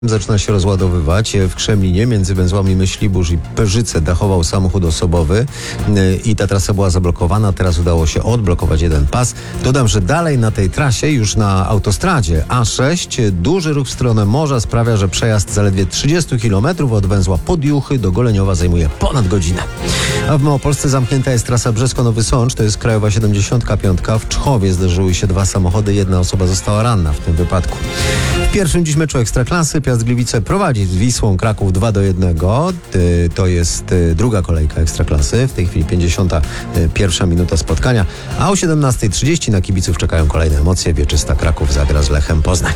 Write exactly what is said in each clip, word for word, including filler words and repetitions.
Zaczyna się rozładowywać. W Krzemlinie między węzłami Myślibórz i Pyrzyce dachował samochód osobowy i ta trasa była zablokowana. Teraz udało się odblokować jeden pas. Dodam, że dalej na tej trasie, już na autostradzie A sześć, duży ruch w stronę morza sprawia, że przejazd zaledwie trzydzieści kilometrów od węzła Podjuchy do Goleniowa zajmuje ponad godzinę. A w Małopolsce zamknięta jest trasa Brzesko-Nowy Sącz, to jest krajowa siedemdziesiąt pięć. W Czchowie zderzyły się dwa samochody, jedna osoba została ranna w tym wypadku. W pierwszym dziś meczu Ekstraklasy Piast Gliwice prowadzi z Wisłą Kraków dwa do jednego. To jest druga kolejka Ekstraklasy. W tej chwili pięćdziesiąta pierwsza minuta spotkania. A o siedemnasta trzydzieści na kibiców czekają kolejne emocje. Wieczysta Kraków zagra z Lechem Poznań.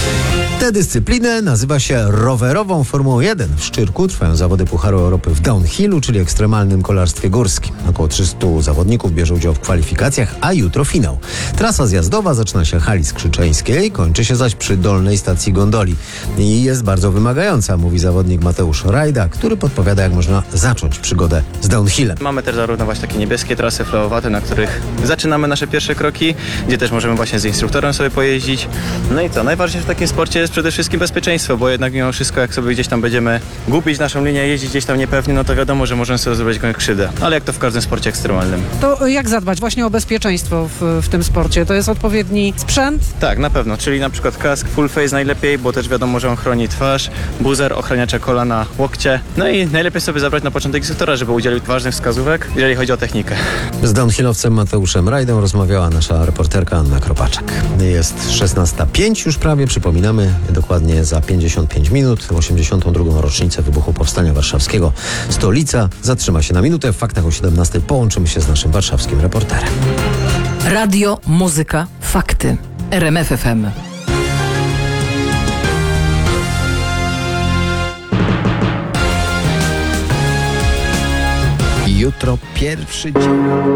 Tę dyscyplinę nazywa się rowerową Formułą jeden. W Szczyrku trwają zawody Pucharu Europy w downhillu, czyli ekstremalnym kolarstwie górskim. Około trzystu zawodników bierze udział w kwalifikacjach, a jutro finał. Trasa zjazdowa zaczyna się w hali skrzyczeńskiej, kończy się zaś przy dolnej stacji gondoli. I jest bardzo wymagająca, mówi zawodnik Mateusz Rajda, który podpowiada, jak można zacząć przygodę z downhillem. Mamy też zarówno właśnie takie niebieskie trasy flowowate, na których zaczynamy nasze pierwsze kroki, gdzie też możemy właśnie z instruktorem sobie pojeździć. No i co, najważniejsze w takim sporcie jest przede wszystkim bezpieczeństwo, bo jednak mimo wszystko, jak sobie gdzieś tam będziemy gubić naszą linię, jeździć gdzieś tam niepewnie, no to wiadomo, że możemy sobie zrobić jakąś krzywdę. Ale jak to w każdym sporcie ekstremalnym. To jak zadbać właśnie o bezpieczeństwo w, w tym sporcie? To jest odpowiedni sprzęt? Tak, na pewno, czyli na przykład kask full face najlepiej, bo też wiadomo, że on chroni twarz, buzer, ochraniacze kolana, łokcie. No i najlepiej sobie zabrać na początek instruktora, żeby udzielił ważnych wskazówek, jeżeli chodzi o technikę. Z downhillowcem Mateuszem Rajdą rozmawiała nasza reporterka Anna Kropaczek. Jest szesnasta pięć już prawie, przypominamy, dokładnie za pięćdziesiąt pięć minut, osiemdziesiątą drugą rocznicę wybuchu Powstania Warszawskiego. Stolica zatrzyma się na minutę. W faktach o siedemnastej połączymy się z naszym warszawskim reporterem. Radio, muzyka, fakty. R M F F M. Jutro pierwszy dzień.